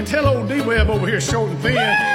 tell old D-Web over here short and thin.